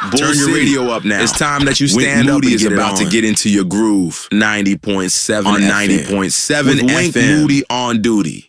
Turn your radio up now. It's time that you stand up and Moody get is about to get into your groove. 90.7 On and FM. 90.7 With Wink FM. Moody on duty.